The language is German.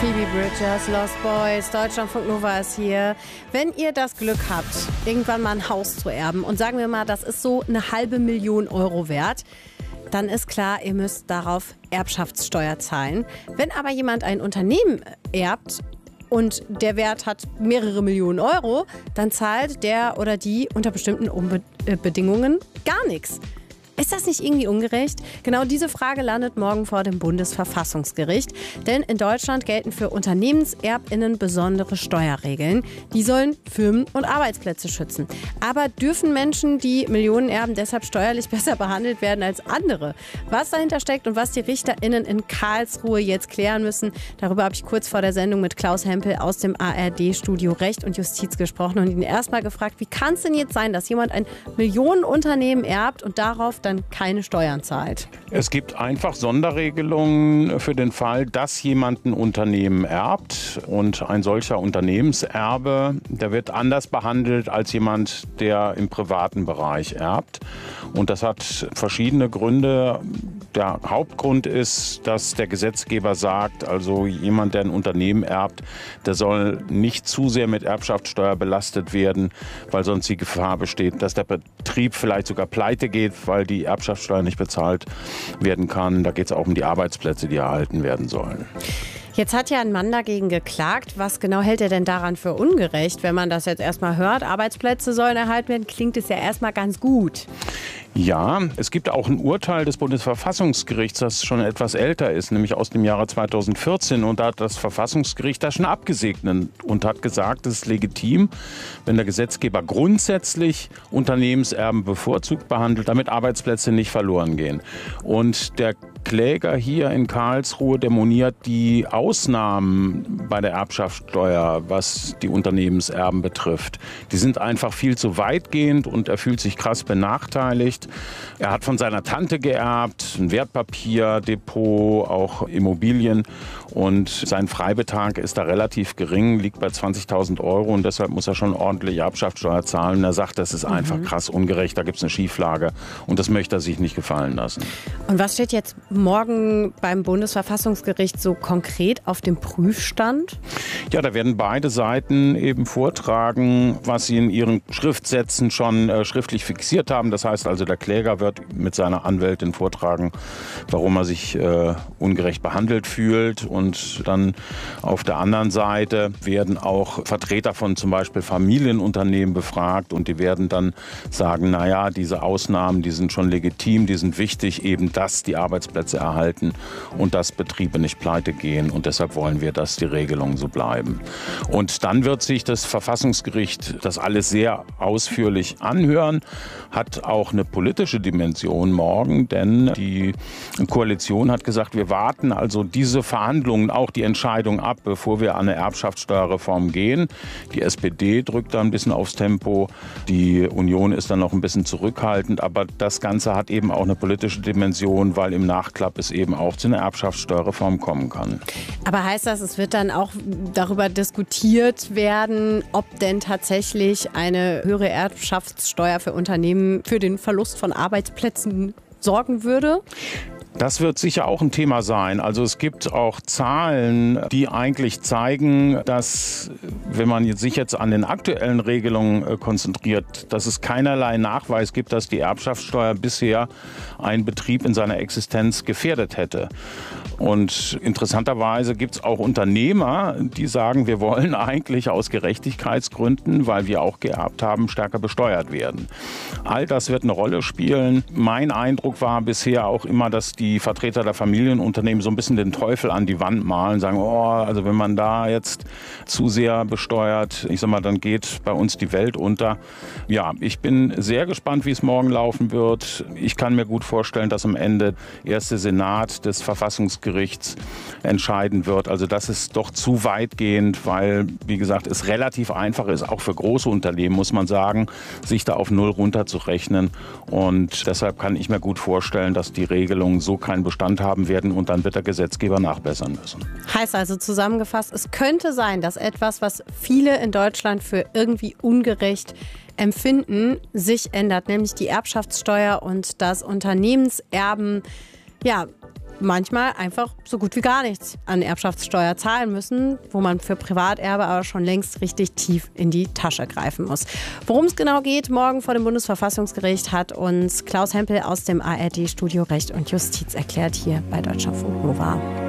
Phoebe Bridgers, Lost Boys, Deutschlandfunk Nova ist hier. Wenn ihr das Glück habt, irgendwann mal ein Haus zu erben und sagen wir mal, das ist so 500.000 Euro wert, dann ist klar, ihr müsst darauf Erbschaftssteuer zahlen. Wenn aber jemand ein Unternehmen erbt und der Wert hat mehrere Millionen Euro, dann zahlt der oder die unter bestimmten Bedingungen gar nichts. Ist das nicht irgendwie ungerecht? Genau diese Frage landet morgen vor dem Bundesverfassungsgericht. Denn in Deutschland gelten für UnternehmenserbInnen besondere Steuerregeln. Die sollen Firmen und Arbeitsplätze schützen. Aber dürfen Menschen, die Millionen erben, deshalb steuerlich besser behandelt werden als andere? Was dahinter steckt und was die RichterInnen in Karlsruhe jetzt klären müssen, darüber habe ich kurz vor der Sendung mit Klaus Hempel aus dem ARD-Studio Recht und Justiz gesprochen und ihn erstmal gefragt, wie kann es denn jetzt sein, dass jemand ein Millionenunternehmen erbt und darauf dann keine Steuern zahlt? Es gibt einfach Sonderregelungen für den Fall, dass jemand ein Unternehmen erbt. Und ein solcher Unternehmenserbe, der wird anders behandelt als jemand, der im privaten Bereich erbt. Und das hat verschiedene Gründe. Der Hauptgrund ist, dass der Gesetzgeber sagt, also jemand, der ein Unternehmen erbt, der soll nicht zu sehr mit Erbschaftssteuer belastet werden, weil sonst die Gefahr besteht, dass der Betrieb vielleicht sogar pleite geht, weil die Erbschaftssteuer nicht bezahlt werden kann. Da geht es auch um die Arbeitsplätze, die erhalten werden sollen. Jetzt hat ja ein Mann dagegen geklagt. Was genau hält er denn daran für ungerecht? Wenn man das jetzt erstmal hört, Arbeitsplätze sollen erhalten werden, klingt es ja erstmal ganz gut. Ja, es gibt auch ein Urteil des Bundesverfassungsgerichts, das schon etwas älter ist, nämlich aus dem Jahre 2014. Und da hat das Verfassungsgericht das schon abgesegnet und hat gesagt, es ist legitim, wenn der Gesetzgeber grundsätzlich Unternehmenserben bevorzugt behandelt, damit Arbeitsplätze nicht verloren gehen. Und der Kläger hier in Karlsruhe, der moniert die Ausnahmen bei der Erbschaftssteuer, was die Unternehmenserben betrifft. Die sind einfach viel zu weitgehend und er fühlt sich krass benachteiligt. Er hat von seiner Tante geerbt, ein Wertpapierdepot, auch Immobilien und sein Freibetrag ist da relativ gering, liegt bei 20.000 Euro und deshalb muss er schon ordentlich Erbschaftssteuer zahlen. Und er sagt, das ist einfach krass ungerecht, da gibt es eine Schieflage und das möchte er sich nicht gefallen lassen. Und was steht jetzt morgen beim Bundesverfassungsgericht so konkret auf dem Prüfstand? Ja, da werden beide Seiten eben vortragen, was sie in ihren Schriftsätzen schon schriftlich fixiert haben. Das heißt also, der Kläger wird mit seiner Anwältin vortragen, warum er sich ungerecht behandelt fühlt. Und dann auf der anderen Seite werden auch Vertreter von zum Beispiel Familienunternehmen befragt und die werden dann sagen, naja, diese Ausnahmen, die sind schon legitim, die sind wichtig, eben dass die Arbeitsplätze erhalten und dass Betriebe nicht pleite gehen. Und deshalb wollen wir, dass die Regelungen so bleiben. Und dann wird sich das Verfassungsgericht das alles sehr ausführlich anhören, hat auch eine politische Dimension morgen, denn die Koalition hat gesagt, wir warten also diese Verhandlungen, auch die Entscheidung ab, bevor wir an eine Erbschaftssteuerreform gehen. Die SPD drückt da ein bisschen aufs Tempo, die Union ist dann noch ein bisschen zurückhaltend, aber das Ganze hat eben auch eine politische Dimension, weil im Nachklapp es eben auch zu einer Erbschaftssteuerreform kommen kann. Aber heißt das, es wird dann auch darüber diskutiert werden, ob denn tatsächlich eine höhere Erbschaftssteuer für Unternehmen für den Verlust von Arbeitsplätzen sorgen würde? Das wird sicher auch ein Thema sein. Also es gibt auch Zahlen, die eigentlich zeigen, dass, wenn man sich jetzt an den aktuellen Regelungen konzentriert, dass es keinerlei Nachweis gibt, dass die Erbschaftssteuer bisher einen Betrieb in seiner Existenz gefährdet hätte. Und interessanterweise gibt es auch Unternehmer, die sagen, wir wollen eigentlich aus Gerechtigkeitsgründen, weil wir auch geerbt haben, stärker besteuert werden. All das wird eine Rolle spielen. Mein Eindruck war bisher auch immer, dass die Vertreter der Familienunternehmen so ein bisschen den Teufel an die Wand malen, sagen, oh, also wenn man da jetzt zu sehr besteuert, ich sag mal, dann geht bei uns die Welt unter. Ja, ich bin sehr gespannt, wie es morgen laufen wird. Ich kann mir gut vorstellen, dass am Ende erst der Senat des Verfassungsgerichts entscheiden wird. Also das ist doch zu weitgehend, weil, wie gesagt, es relativ einfach ist, auch für große Unternehmen, muss man sagen, sich da auf Null runterzurechnen. Und deshalb kann ich mir gut vorstellen, dass die Regelungen so keinen Bestand haben werden und dann wird der Gesetzgeber nachbessern müssen. Heißt also zusammengefasst, es könnte sein, dass etwas, was viele in Deutschland für irgendwie ungerecht empfinden, sich ändert, nämlich die Erbschaftssteuer und das Unternehmenserben, ja, manchmal einfach so gut wie gar nichts an Erbschaftssteuer zahlen müssen, wo man für Privaterbe aber schon längst richtig tief in die Tasche greifen muss. Worum es genau geht, morgen vor dem Bundesverfassungsgericht hat uns Klaus Hempel aus dem ARD-Studio Recht und Justiz erklärt, hier bei Deutschlandfunk Nova.